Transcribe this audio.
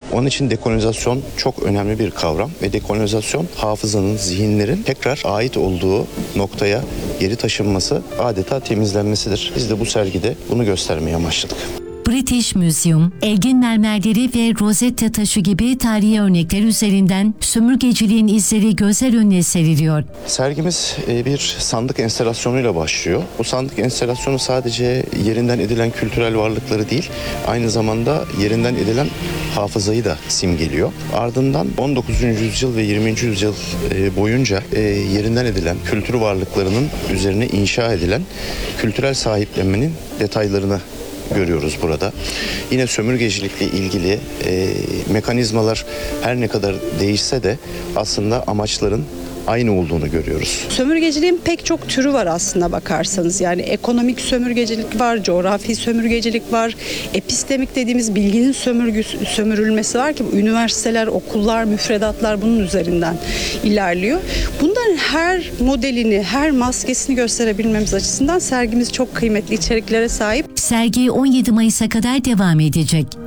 Onun için dekolonizasyon çok önemli bir kavram ve dekolonizasyon hafızanın, zihinlerin tekrar ait olduğu noktaya geri taşınması, adeta temizlenmesidir. Biz de bu sergide bunu göstermeye amaçladık. British Museum, Elgin mermerleri ve Rosetta taşı gibi tarihi örnekler üzerinden sömürgeciliğin izleri gözler önüne seriliyor. Sergimiz bir sandık enstalasyonuyla başlıyor. Bu sandık enstalasyonu sadece yerinden edilen kültürel varlıkları değil, aynı zamanda yerinden edilen hafızayı da simgeliyor. Ardından 19. yüzyıl ve 20. yüzyıl boyunca yerinden edilen kültür varlıklarının üzerine inşa edilen kültürel sahiplenmenin detaylarını görüyoruz burada. Yine sömürgecilikle ilgili mekanizmalar her ne kadar değişse de aslında amaçların aynı olduğunu görüyoruz. Sömürgeciliğin pek çok türü var aslında bakarsanız. Yani ekonomik sömürgecilik var, coğrafi sömürgecilik var, epistemik dediğimiz bilginin sömürülmesi var ki üniversiteler, okullar, müfredatlar bunun üzerinden ilerliyor. Bunların her modelini, her maskesini gösterebilmemiz açısından sergimiz çok kıymetli içeriklere sahip. Sergi 17 Mayıs'a kadar devam edecek.